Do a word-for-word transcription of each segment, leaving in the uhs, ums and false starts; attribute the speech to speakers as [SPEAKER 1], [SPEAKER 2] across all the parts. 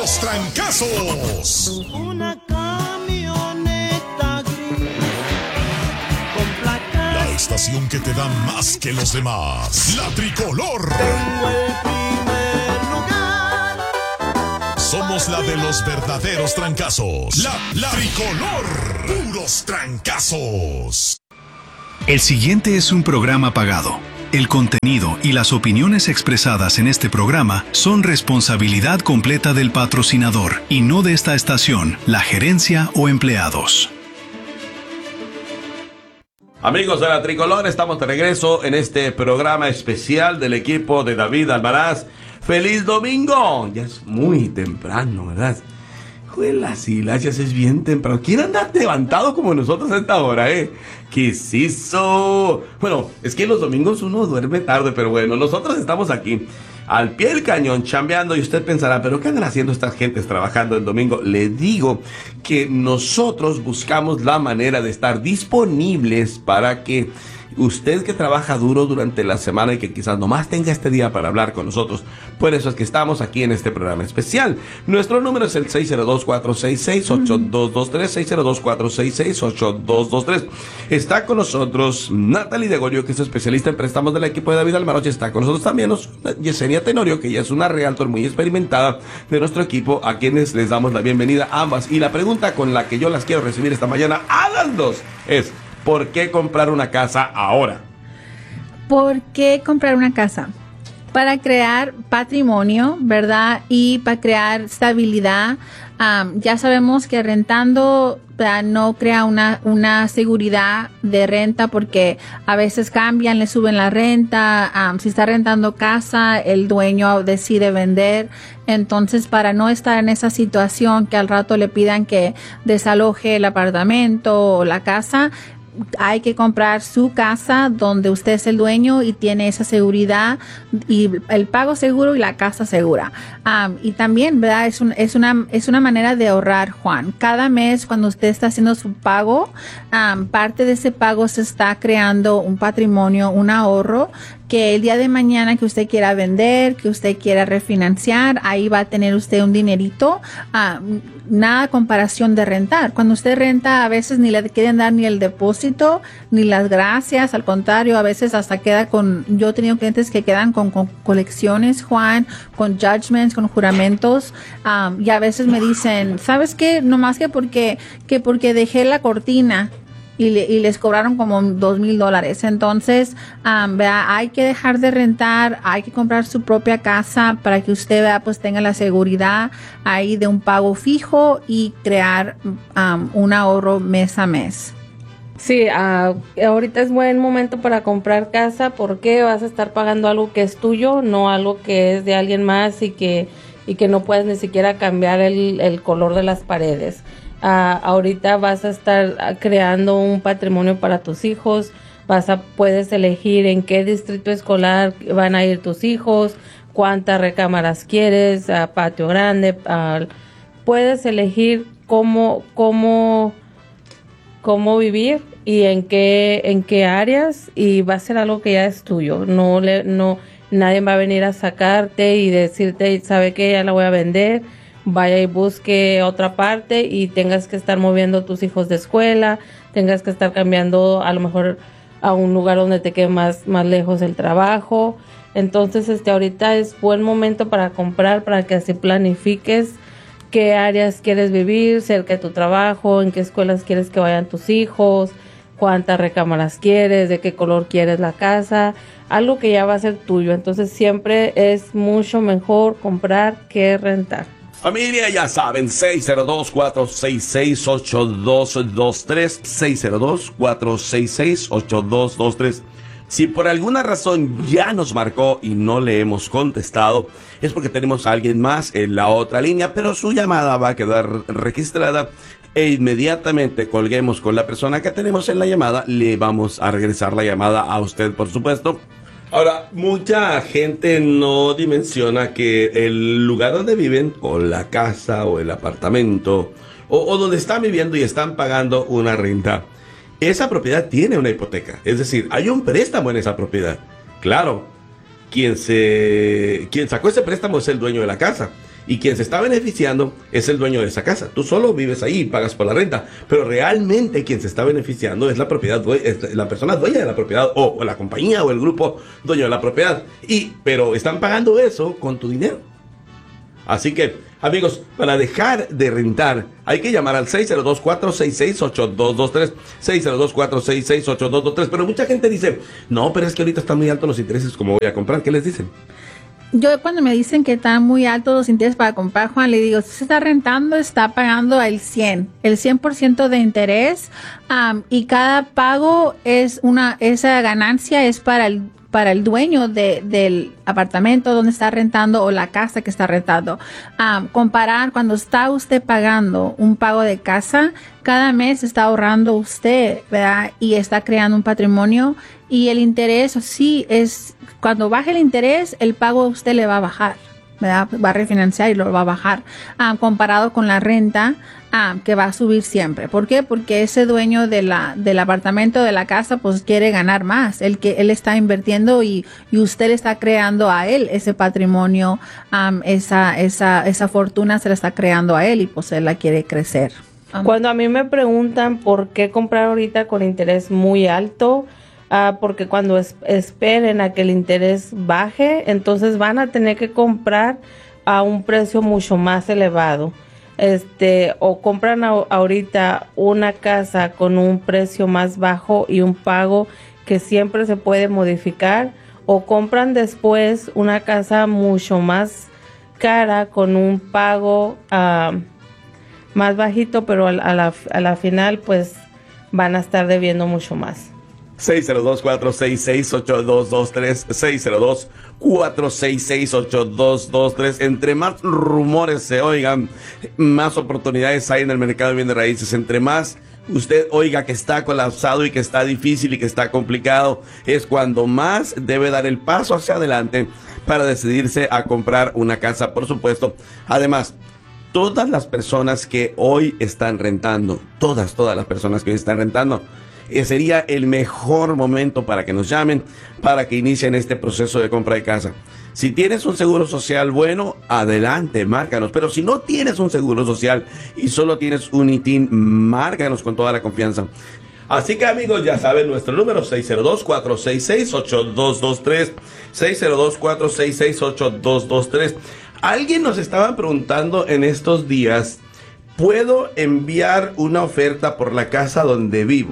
[SPEAKER 1] Puros trancazos.
[SPEAKER 2] Una camioneta gris con placas.
[SPEAKER 1] La estación que te da más que los demás. La Tricolor.
[SPEAKER 2] Tengo el primer lugar.
[SPEAKER 1] Somos la de los verdaderos trancazos. La, la Tricolor. Puros trancazos.
[SPEAKER 3] El siguiente es un programa pagado. El contenido y las opiniones expresadas en este programa son responsabilidad completa del patrocinador y no de esta estación, la gerencia o empleados.
[SPEAKER 4] Amigos de la Tricolor, estamos de regreso en este programa especial del equipo de David Almaraz. ¡Feliz domingo! Ya es muy temprano, ¿verdad? Juelas y lachas, es bien temprano. ¿Quién anda levantado como nosotros a esta hora, eh? ¿Qué es eso? Bueno, es que los domingos uno duerme tarde, pero bueno, nosotros estamos aquí al pie del cañón, chambeando, y usted pensará, ¿pero qué andan haciendo estas gentes trabajando el domingo? Le digo que nosotros buscamos la manera de estar disponibles para que usted que trabaja duro durante la semana y que quizás nomás tenga este día para hablar con nosotros, por eso es que estamos aquí en este programa especial. Nuestro número es el seis cero dos, cuatro seis seis, ocho dos dos tres, seis cero dos, cuatro seis seis, ocho dos dos tres. Está con nosotros Natalie Degorio, que es especialista en préstamos del equipo de David Almaraz. Está con nosotros también Yesenia Tenorio, que ella es una realtor muy experimentada de nuestro equipo, a quienes les damos la bienvenida a ambas. Y la pregunta con la que yo las quiero recibir esta mañana a las dos es: ¿por qué comprar una casa ahora?
[SPEAKER 5] ¿Por qué comprar una casa? Para crear patrimonio, ¿verdad? Y para crear estabilidad. Um, ya sabemos que rentando uh, no crea una, una seguridad de renta, porque a veces cambian, le suben la renta. Um, si está rentando casa, el dueño decide vender. Entonces, para no estar en esa situación que al rato le pidan que desaloje el apartamento o la casa, hay que comprar su casa donde usted es el dueño y tiene esa seguridad y el pago seguro y la casa segura. Um, y también, ¿verdad? Es, un, es, una, es una manera de ahorrar, Juan. Cada mes cuando usted está haciendo su pago, um, parte de ese pago se está creando un patrimonio, un ahorro, que el día de mañana que usted quiera vender, que usted quiera refinanciar, ahí va a tener usted un dinerito. Uh, nada comparación de rentar. Cuando usted renta, a veces ni le quieren dar ni el depósito, ni las gracias. Al contrario, a veces hasta queda con, yo he tenido clientes que quedan con, con colecciones, Juan, con judgments, con juramentos. Um, y a veces me dicen, ¿sabes qué? No más que porque, que porque dejé la cortina. Y, le, y les cobraron como dos mil dólares. Entonces, um, vea, hay que dejar de rentar, hay que comprar su propia casa para que usted, vea, pues tenga la seguridad ahí de un pago fijo y crear um, un ahorro mes a mes.
[SPEAKER 6] Sí, uh, ahorita es buen momento para comprar casa porque vas a estar pagando algo que es tuyo, no algo que es de alguien más y que, y que no puedes ni siquiera cambiar el, el color de las paredes. Uh, ahorita vas a estar creando un patrimonio para tus hijos, vas a puedes elegir en qué distrito escolar van a ir tus hijos, cuántas recámaras quieres, uh, patio grande, uh, puedes elegir cómo cómo cómo vivir y en qué en qué áreas, y va a ser algo que ya es tuyo. No le no nadie va a venir a sacarte y decirte, sabe que ya la voy a vender, vaya y busque otra parte y tengas que estar moviendo a tus hijos de escuela, tengas que estar cambiando a lo mejor a un lugar donde te quede más, más lejos el trabajo. Entonces, este ahorita es buen momento para comprar, para que así planifiques qué áreas quieres vivir, cerca de tu trabajo, en qué escuelas quieres que vayan tus hijos, cuántas recámaras quieres, de qué color quieres la casa, algo que ya va a ser tuyo. Entonces, siempre es mucho mejor comprar que rentar.
[SPEAKER 4] Familia, ya saben, seis cero dos, cuatro seis seis, ocho dos dos tres, seis cero dos, cuatro seis seis, ocho dos dos tres. Si por alguna razón ya nos marcó y no le hemos contestado, es porque tenemos a alguien más en la otra línea, pero su llamada va a quedar registrada e inmediatamente colguemos con la persona que tenemos en la llamada, le vamos a regresar la llamada a usted, por supuesto. Ahora, mucha gente no dimensiona que el lugar donde viven, o la casa, o el apartamento, o, o donde están viviendo y están pagando una renta, esa propiedad tiene una hipoteca. Es decir, hay un préstamo en esa propiedad. Claro, quien, se, quien sacó ese préstamo es el dueño de la casa. Y quien se está beneficiando es el dueño de esa casa. Tú solo vives ahí y pagas por la renta. Pero realmente quien se está beneficiando es la propiedad, es la persona dueña de la propiedad, o, o la compañía o el grupo dueño de la propiedad. Y, pero están pagando eso con tu dinero. Así que, amigos, para dejar de rentar, hay que llamar al seis cero dos, cuatro seis seis, ocho dos dos tres, seis cero dos, cuatro seis seis, ocho dos dos tres. Pero mucha gente dice, no, pero es que ahorita están muy altos los intereses, ¿cómo voy a comprar? ¿Qué les dicen?
[SPEAKER 5] Yo cuando me dicen que están muy altos los intereses para comprar, Juan, le digo, si se está rentando, está pagando el cien, el cien por ciento de interés, um, y cada pago es una, esa ganancia es para el para el dueño de, del apartamento donde está rentando o la casa que está rentando. Um, comparar cuando está usted pagando un pago de casa, cada mes está ahorrando usted, ¿verdad? Y está creando un patrimonio, y el interés, sí, es cuando baje el interés, el pago a usted le va a bajar, ¿verdad? Va a refinanciar y lo va a bajar, um, comparado con la renta, um, que va a subir siempre. ¿Por qué? Porque ese dueño de la, del apartamento, de la casa, pues quiere ganar más. El que él está invirtiendo y, y usted le está creando a él ese patrimonio, um, esa, esa, esa fortuna se la está creando a él, y pues él la quiere crecer. Um,
[SPEAKER 6] Cuando a mí me preguntan por qué comprar ahorita con interés muy alto, Uh, porque cuando es, esperen a que el interés baje, entonces van a tener que comprar a un precio mucho más elevado. Este, o compran a, ahorita una casa con un precio más bajo y un pago que siempre se puede modificar, o compran después una casa mucho más cara con un pago uh, más bajito, pero a, a, la, a la final pues van a estar debiendo mucho más.
[SPEAKER 4] seis cero dos, cuatro seis seis, ocho dos dos tres, seis cero dos, cuatro seis seis, ocho dos dos tres. Entre más rumores se oigan, más oportunidades hay en el mercado de bienes raíces. Entre más usted oiga que está colapsado y que está difícil y que está complicado, es cuando más debe dar el paso hacia adelante para decidirse a comprar una casa, por supuesto. Además, todas las personas que hoy están rentando, todas, todas las personas que hoy están rentando, Eh, sería el mejor momento para que nos llamen, para que inicien este proceso de compra de casa. Si tienes un seguro social bueno, adelante, márcanos. Pero si no tienes un seguro social y solo tienes un I T I N, márcanos con toda la confianza. Así que, amigos, ya saben nuestro número, seis cero dos, cuatro seis seis, ocho dos dos tres, seis cero dos, cuatro seis seis, ocho dos dos tres. Alguien nos estaba preguntando en estos días, ¿puedo enviar una oferta por la casa donde vivo?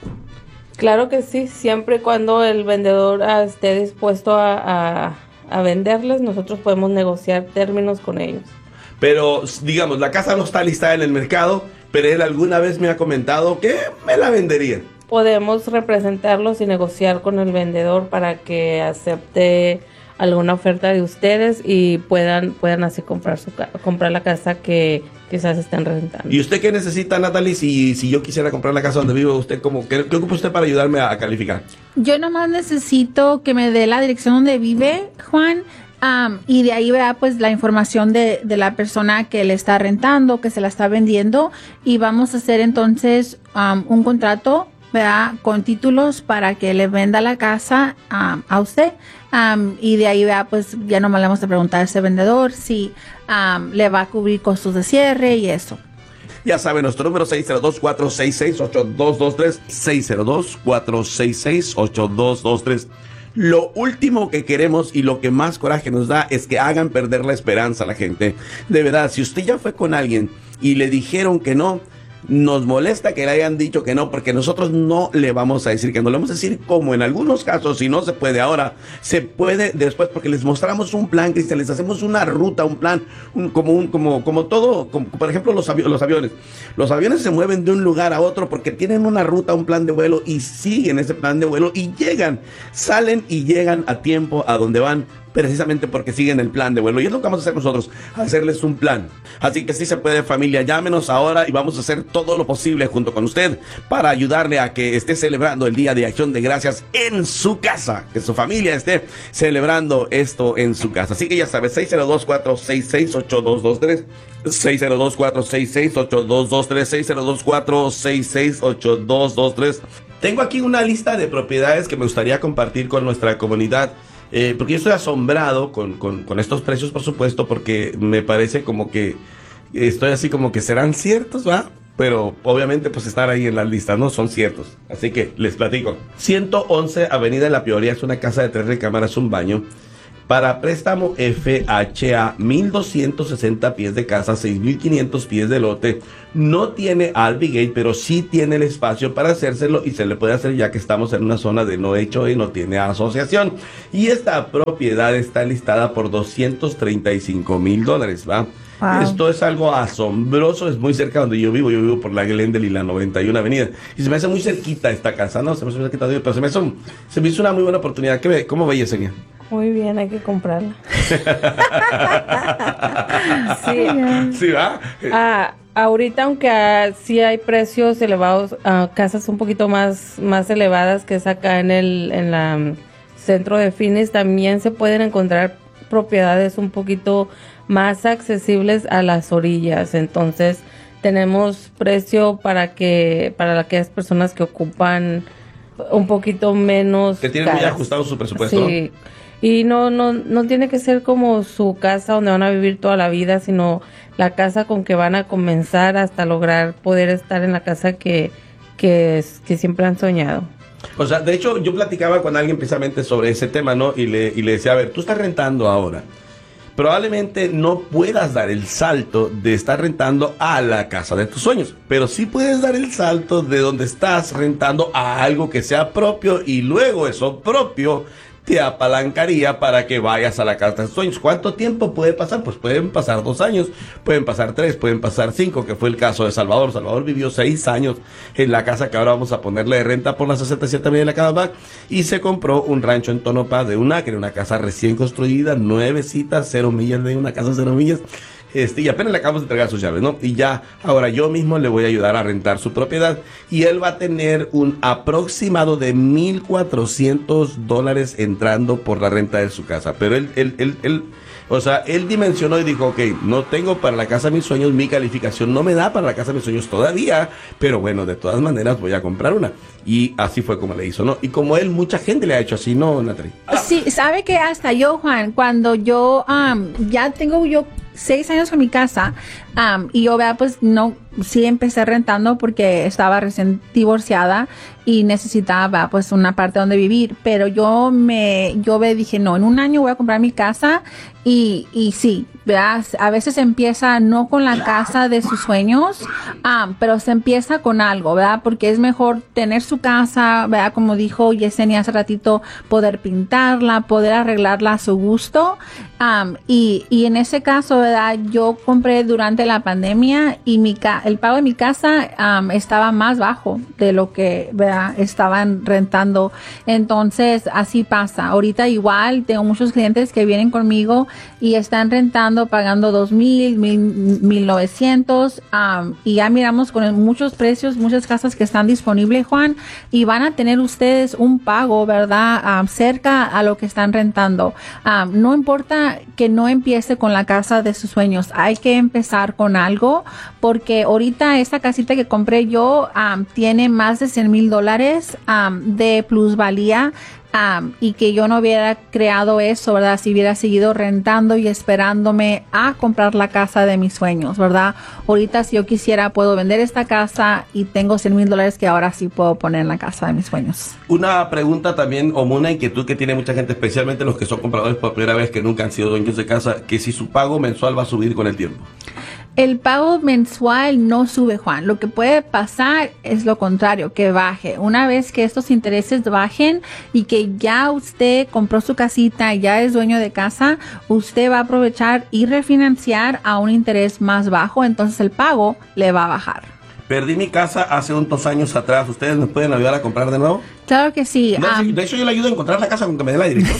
[SPEAKER 6] Claro que sí, siempre y cuando el vendedor uh, esté dispuesto a, a, a venderles, nosotros podemos negociar términos con ellos.
[SPEAKER 4] Pero, digamos, la casa no está listada en el mercado, pero él alguna vez me ha comentado que me la vendería.
[SPEAKER 6] Podemos representarlos y negociar con el vendedor para que acepte alguna oferta de ustedes y puedan puedan así comprar su comprar la casa que quizás estén rentando.
[SPEAKER 4] ¿Y usted qué necesita, Natalie? Si, si yo quisiera comprar la casa donde vivo, ¿usted cómo, qué, qué ocupa usted para ayudarme a, a calificar?
[SPEAKER 5] Yo nomás necesito que me dé la dirección donde vive, Juan, um, y de ahí verá pues la información de, de la persona que le está rentando, que se la está vendiendo, y vamos a hacer entonces um, un contrato, ¿verdad?, con títulos para que le venda la casa um, a usted. Um, y de ahí, ¿verdad?, pues ya nomás le vamos a preguntar a ese vendedor si um, le va a cubrir costos de cierre y eso.
[SPEAKER 4] Ya saben, nuestro número seis cero dos, cuatro seis seis, ocho dos dos tres, seis cero dos, cuatro seis seis, ocho dos dos tres. Lo último que queremos y lo que más coraje nos da es que hagan perder la esperanza a la gente. De verdad, si usted ya fue con alguien y le dijeron que no, nos molesta que le hayan dicho que no, porque nosotros no le vamos a decir que no. Le vamos a decir como en algunos casos, si no se puede ahora, se puede después, porque les mostramos un plan, Cristian, les hacemos una ruta, un plan, un, como, un, como, como todo, como, por ejemplo los, avi los aviones. Los aviones se mueven de un lugar a otro porque tienen una ruta, un plan de vuelo, y siguen ese plan de vuelo y llegan, salen y llegan a tiempo a donde van, precisamente porque siguen el plan de vuelo. Y es lo que vamos a hacer nosotros, hacerles un plan. Así que sí se puede, familia, llámenos ahora y vamos a hacer todo lo posible junto con usted para ayudarle a que esté celebrando el Día de Acción de Gracias en su casa, que su familia esté celebrando esto en su casa. Así que ya sabes, seis cero dos, cuatro seis seis, ocho dos dos tres, seis cero dos, cuatro seis seis, ocho dos dos tres, seis cero dos, cuatro seis seis, ocho dos dos tres. Tengo aquí una lista de propiedades que me gustaría compartir con nuestra comunidad. Eh, porque yo estoy asombrado con, con, con estos precios, por supuesto, porque me parece como que estoy así como que serán ciertos, ¿va? Pero obviamente pues estar ahí en la lista no son ciertos. Así que les platico. ciento once Avenida de la Peoria, es una casa de tres recámaras, un baño. Para préstamo F H A, mil doscientos sesenta pies de casa, seis mil quinientos pies de lote. No tiene Albigate, pero sí tiene el espacio para hacérselo y se le puede hacer ya que estamos en una zona de no hecho y no tiene asociación. Y esta propiedad está listada por doscientos treinta y cinco mil dólares, ¿va? Wow. Esto es algo asombroso, es muy cerca donde yo vivo, yo vivo por la Glendale y la noventa y una Avenida. Y se me hace muy cerquita esta casa, ¿no? Se me hace muy cerquita, pero se me hizo, se me hizo una muy buena oportunidad. ¿Qué ve? ¿Cómo ve, Yesenia?
[SPEAKER 6] Muy bien, hay que comprarla. Sí,
[SPEAKER 4] ¿Sí va?
[SPEAKER 6] Ah, ahorita, aunque uh, sí hay precios elevados, uh, casas un poquito más, más elevadas que es acá en el en la um, centro de Phoenix, también se pueden encontrar propiedades un poquito más accesibles a las orillas. Entonces, tenemos precio para que para aquellas personas que ocupan un poquito menos.
[SPEAKER 4] Que tienen muy ajustado su presupuesto.
[SPEAKER 6] Sí. Y no, no, no tiene que ser como su casa donde van a vivir toda la vida, sino la casa con que van a comenzar hasta lograr poder estar en la casa que, que, que siempre han soñado.
[SPEAKER 4] O sea, de hecho, yo platicaba con alguien precisamente sobre ese tema, ¿no? Y le, y le decía, a ver, tú estás rentando ahora. Probablemente no puedas dar el salto de estar rentando a la casa de tus sueños, pero sí puedes dar el salto de donde estás rentando a algo que sea propio y luego eso propio te apalancaría para que vayas a la casa de tus sueños. ¿Cuánto tiempo puede pasar? Pues pueden pasar dos años, pueden pasar tres, pueden pasar cinco, que fue el caso de Salvador. Salvador vivió seis años en la casa que ahora vamos a ponerle de renta por la sesenta y siete Avenida de la Cadabac y se compró un rancho en Tonopah de un acre, una casa recién construida, nuevecita, cero millas de una casa cero millas. Este, y apenas le acabamos de entregar sus llaves, ¿no? Y ya, ahora yo mismo le voy a ayudar a rentar su propiedad y él va a tener un aproximado de mil cuatrocientos dólares entrando por la renta de su casa. Pero él, él, él, él, o sea, él dimensionó y dijo, ok, no tengo para la casa de mis sueños, mi calificación no me da para la casa de mis sueños todavía, pero bueno, de todas maneras voy a comprar una. Y así fue como le hizo, ¿no? Y como él, mucha gente le ha hecho así, ¿no, Natalie?
[SPEAKER 5] Sí, sabe que hasta yo, Juan, cuando yo um, ya tengo yo seis años con mi casa, um, y yo, vea, pues no, sí empecé rentando porque estaba recién divorciada y necesitaba pues una parte donde vivir, pero yo me, yo me dije, no, en un año voy a comprar mi casa y, y sí, ¿verdad? A veces empieza no con la casa de sus sueños, um, pero se empieza con algo, ¿verdad? Porque es mejor tener su casa, ¿verdad? Como dijo Yesenia hace ratito, poder pintarla, poder arreglarla a su gusto, um, y, y en ese caso, ¿verdad? Yo compré durante la pandemia y mi ca el pago de mi casa um, estaba más bajo de lo que, ¿verdad? Estaban rentando. Entonces, así pasa. Ahorita igual tengo muchos clientes que vienen conmigo y están rentando, pagando dos mil, mil novecientos, um, y ya miramos con muchos precios, muchas casas que están disponibles, Juan, y van a tener ustedes un pago, ¿verdad? Um, cerca a lo que están rentando. Um, no importa que no empiece con la casa de sus sueños, hay que empezar con algo, porque ahorita esta casita que compré yo um, tiene más de cien mil dólares um, de plusvalía. Um, y que yo no hubiera creado eso, ¿verdad? Si hubiera seguido rentando y esperándome a comprar la casa de mis sueños, ¿verdad? Ahorita si yo quisiera puedo vender esta casa y tengo cien mil dólares que ahora sí puedo poner en la casa de mis sueños.
[SPEAKER 4] Una pregunta también, o una inquietud que tiene mucha gente, especialmente los que son compradores por primera vez, que nunca han sido dueños de casa, que si su pago mensual va a subir con el tiempo.
[SPEAKER 5] El pago mensual no sube, Juan. Lo que puede pasar es lo contrario, que baje. Una vez que estos intereses bajen y que ya usted compró su casita y ya es dueño de casa, usted va a aprovechar y refinanciar a un interés más bajo, entonces el pago le va a bajar.
[SPEAKER 4] Perdí mi casa hace unos años atrás. ¿Ustedes me pueden ayudar a comprar de nuevo?
[SPEAKER 5] Claro que sí.
[SPEAKER 4] No,
[SPEAKER 5] um,
[SPEAKER 4] de hecho, yo le ayudo a encontrar la casa con que me dé la dirección.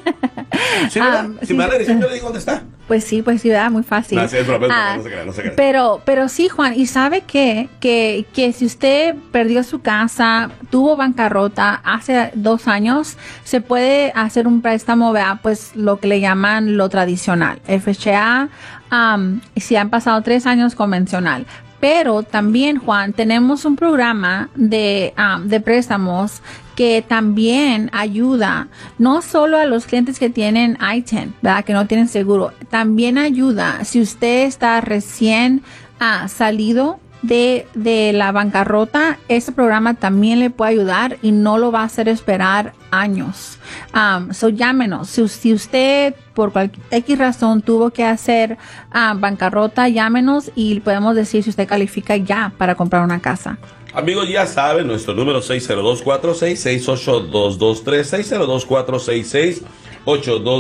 [SPEAKER 4] ¿Sí, um, si sí, me da la dirección, yo le digo dónde está.
[SPEAKER 5] Pues sí, pues sí, ¿verdad? Muy fácil.
[SPEAKER 4] No, sí, es broma,
[SPEAKER 5] ah,
[SPEAKER 4] no se crea, no se crea.
[SPEAKER 5] Pero, pero sí, Juan, ¿y sabe qué? Que, que si usted perdió su casa, tuvo bancarrota hace dos años, se puede hacer un préstamo, ¿verdad? Pues lo que le llaman lo tradicional, F H A, um, si han pasado tres años convencional. Pero también, Juan, tenemos un programa de, um, de préstamos que también ayuda no solo a los clientes que tienen I T I N, ¿verdad? Que no tienen seguro, también ayuda si usted está recién ah, salido de, de la bancarrota. Este programa también le puede ayudar y no lo va a hacer esperar años. Um, so llámenos. Si, si usted por cualquier X razón tuvo que hacer uh, bancarrota, llámenos y podemos decir si usted califica ya para comprar una casa.
[SPEAKER 4] Amigos, ya saben, nuestro número seis cero dos, cuatro seis seis, ocho dos dos tres, seis cero dos, cuatro seis seis, ocho dos dos tres.